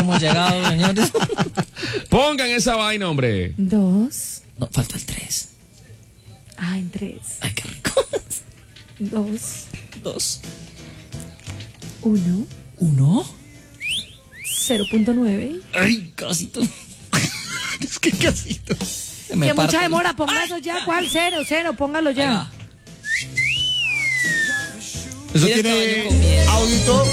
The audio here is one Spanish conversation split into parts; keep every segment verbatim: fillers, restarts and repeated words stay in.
hemos llegado, señores. Pongan esa vaina, hombre. Dos. No, falta el tres. Ah, en tres. Ay, qué rico. Dos. Dos. Uno. Uno. Cero punto nueve. Ay, casito. Es que casito. Se me Que parte mucha el- demora, ponga eso ya. ¿Cuál? Cero, cero, póngalo Ahí ya. va. Eso Mira el tiene caballo comiendo. audito.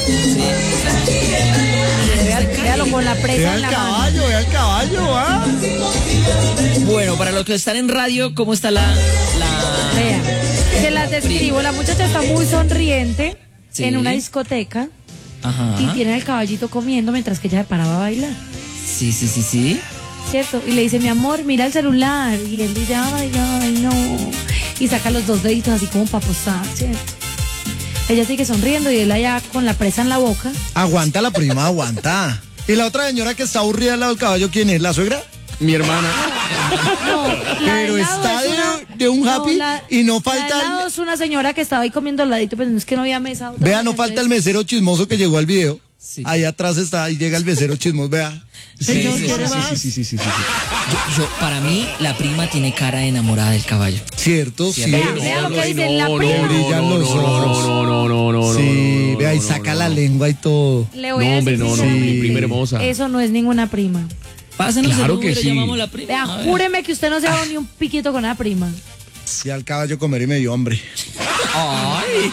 Vea- Véalo con la presa Vea en el la mano. caballo, vea el caballo, ¿ah? Bueno, para los que están en radio, ¿cómo está la... la... Vea, se las describo. La muchacha está muy sonriente Sí. en una discoteca Ajá. y tiene al caballito comiendo mientras que ella se paraba a bailar. Sí, sí, sí, sí. ¿Cierto? Y le dice, mi amor, mira el celular. Y él dice, ay, ay, no. Y saca los dos deditos así como para posar, ¿cierto? Ella sigue sonriendo y él allá con la presa en la boca. Aguanta la prima, aguanta. ¿Y la otra señora que está aburrida al lado del caballo, quién es? ¿La suegra? Mi hermana. No, la Pero del lado está es de- una- de un happy la- y no La falta del el- lado es una señora que estaba ahí comiendo al ladito, pero no es que no había mesa. otra Vea, mesa, no falta el entonces- mesero chismoso que llegó al video. Sí. Ahí atrás está, ahí llega el mesero chismoso, vea. Sí, Señor, sí, ¿quiere sí, más? Sí, sí, sí, sí, sí, sí. Yo, yo- para mí, la prima tiene cara de enamorada del caballo. Cierto, sí. Vea, vea lo que dice la prima. brillan los no, ojos. no, no, no, no, no. Sí, no, vea, y no, saca no, la no. lengua y todo. Le voy a No, hombre, decir no, no, sinceramente, mi prima hermosa. Eso no es ninguna prima. Pásenos Claro el que número, sí. llamamos a la prima. Vea, A ver. júreme que usted no se ha dado ni un piquito con la prima. Y al caballo comer y me dio hambre. Ay.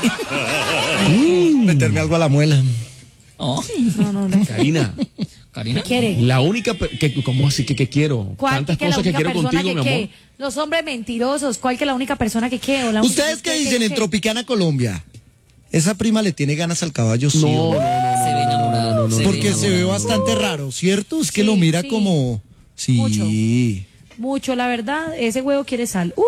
Meterme algo a la muela. Ay. No, no, no. Karina, Karina. ¿Quiere? la única. pe- Que, ¿Cómo así que, que quiero? ¿Cuál Tantas que la cosas que única quiero persona contigo, que mi amor. qué? Los hombres mentirosos. ¿Cuál que la única persona que qué? O la única- ¿Ustedes qué dicen en Tropicana, Colombia? ¿Esa prima le tiene ganas al caballo? Sí. No, o no, no? no, Se ve enamorada. no, no, se ve Porque se ve enamorada. bastante raro, ¿cierto? Es que Sí, lo mira sí. como... Sí. Mucho. Mucho, la verdad. Ese huevo quiere sal. Uh,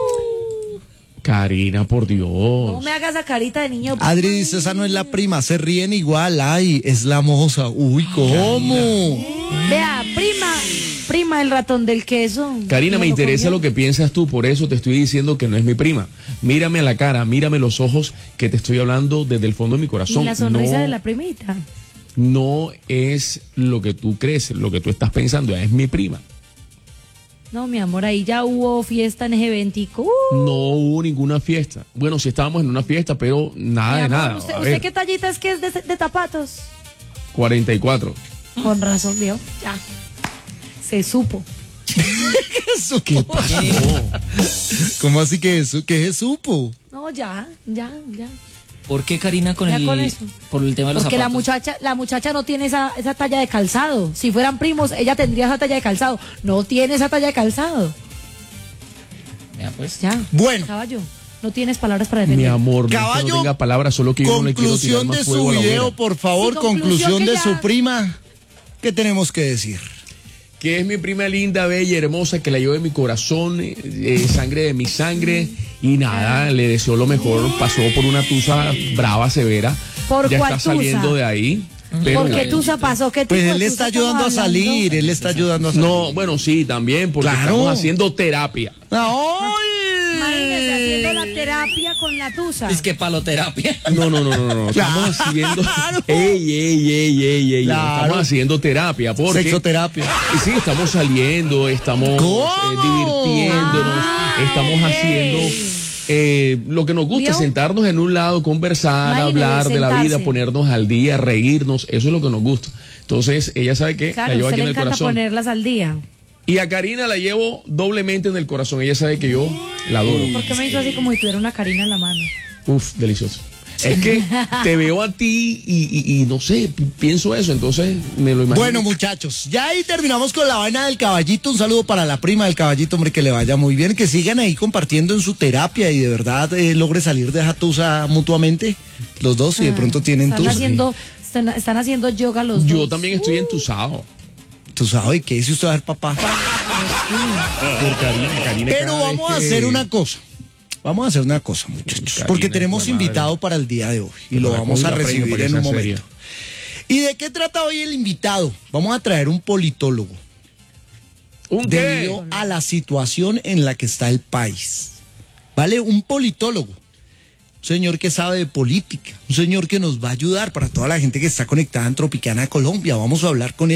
Karina, por Dios. no me hagas esa carita de niño. Adri dice, esa no es la prima, se ríen igual, ay, es la moza. Uy, ¿cómo? Vea, prima, prima el ratón del queso. Karina, me interesa lo que piensas tú, por eso te estoy diciendo que no es mi prima. Mírame a la cara, mírame los ojos, que te estoy hablando desde el fondo de mi corazón. Y la sonrisa no, de la primita. no es lo que tú crees, lo que tú estás pensando, es mi prima. No, mi amor, ahí ya hubo fiesta en ese eventico. Uh, No hubo ninguna fiesta. Bueno, sí estábamos en una fiesta, pero nada mi de amor, nada. ¿Usted, A usted ver, qué tallita es que es de, de zapatos? cuarenta y cuatro. Con razón, vio. Ya. Se supo. ¿Eso qué pasó? ¿Cómo así que eso? ¿Qué se supo? No, ya, ya, ya. ¿Por qué Karina con Ya el con eso. por el tema de los Porque la zapatos? muchacha, la muchacha no tiene esa, esa talla de calzado. Si fueran primos, ella tendría esa talla de calzado. No tiene esa talla de calzado. Vea, pues. Ya. Bueno. Caballo, no tienes palabras para Mi defender. amor, no es que Caballo, no tenga palabras, solo que yo no le quiero tirar Conclusión más de fuego su a la video, hoguera. por favor, Sí, conclusión conclusión que de ya- su prima. ¿Qué tenemos que decir? Que es mi prima linda, bella, hermosa, que la llevo en mi corazón, eh, eh, sangre de mi sangre, y nada, le deseo lo mejor. Pasó por una tusa brava, severa. ¿Por ya cuál está tusa? saliendo de ahí. Pero ¿Por qué bueno. tusa pasó? ¿Qué Pues tipo él de le tusa está estamos ayudando a hablando? salir, él le está ayudando a salir. No, bueno, sí, también, porque Claro. estamos haciendo terapia. Imagínese ¡Ay! haciendo la terapia con la tusa. Es que paloterapia. No, no, no, no, no. Estamos haciendo. Claro. Ey, ey, ey, ey, ey. Claro. Estamos haciendo terapia. Porque. Sexoterapia. Y sí, estamos saliendo, estamos ¿Cómo? eh, divirtiéndonos, Ay, estamos haciendo eh, lo que nos gusta, ¿Vio? sentarnos en un lado, conversar, Imagínese, hablar de la vida, sentarse. ponernos al día, reírnos, eso es lo que nos gusta. Entonces, ella sabe que la Claro, llevo usted aquí le en el encanta corazón. ponerlas al día. Y a Karina la llevo doblemente en el corazón, ella sabe que yo la adoro. ¿Por qué me hizo así como si tuviera una Karina en la mano? Uf, delicioso. Es que te veo a ti y, y- y no sé, pi- pienso eso, entonces me lo imagino. Bueno, muchachos, ya ahí terminamos con la vaina del caballito. Un saludo para la prima del caballito, hombre, que le vaya muy bien. Que sigan ahí compartiendo en su terapia y de verdad eh, logre salir de esa tusa mutuamente. Los dos, y de pronto tienen Están tusa. haciendo, están, están haciendo yoga los dos. Yo también estoy entusado Tú sabes qué dice usted a ver, papá. por Karina. Karina Pero cada vez vamos a que- hacer una cosa. Vamos a hacer una cosa, muchachos. Karina, Porque tenemos hijo de madre. invitado para el día de hoy. Y lo Para vamos a coger la premio recibir para que en un sea momento. ¿Y de qué trata hoy el invitado? Vamos a traer un politólogo. ¿Un qué? Debido a la situación en la que está el país. ¿Vale? Un politólogo. Un señor que sabe de política. Un señor que nos va a ayudar para toda la gente que está conectada en Tropicana Colombia. Vamos a hablar con él.